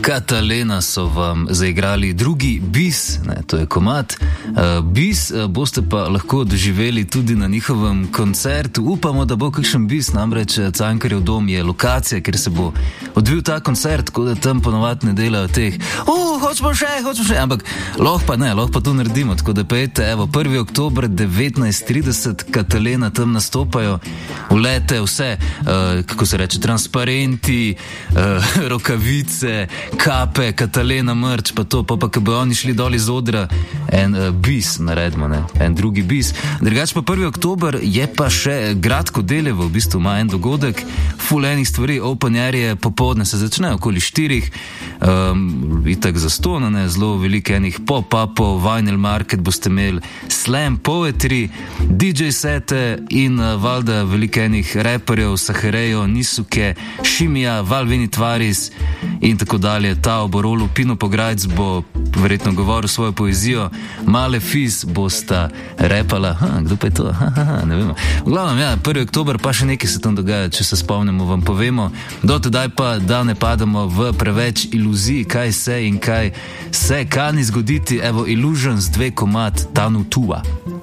Katalena so vam zaigrali drugi bis, ne, to je komad. Bis boste pa lahko doživeli tudi na njihovem koncertu. Upamo, da bo kakšen bis, namreč Cankarjev dom je lokacija, kjer se bo odvil ta koncert, tako da tam ponovadi ne delajo teh hočemo še, ampak lahko pa to naredimo, tako da pejte, 1. oktober 19:30 Katalena tam nastopajo, ulete vse, kako se reče, transparenti, rokavice, kape, Katalena merch, pa to, pa ko bo oni šli dol iz odra, en bis naredimo, ne, en drugi bis. Drugač pa 1. oktober je pa še Gradko Deljevo, v bistvu ima en dogodek, ful enih stvari, open air je popoldne, se začne okoli 4, itak zastonj, ne, zelo veliko enih pop-upov, vinyl market boste imeli, slam poetry, DJ sete in valjda veliko enih raperjev, Saharejo, Nisuke, Šimija, Valvini Tvaris in tako dalje. Ta oborolu Pino Pograjc bo verjetno govoril svojo poezijo, Male Fiz bosta repala, kdo pa je to? Ne vemo. V glavnem, 1. oktober pa še nekaj se tam dogaja, če se spomnimo, vam povemo. Do tedaj pa, da ne padamo v preveč iluzij, kaj se in kaj se kani zgoditi. Evo, Illusions 2 komad Tanu Tua.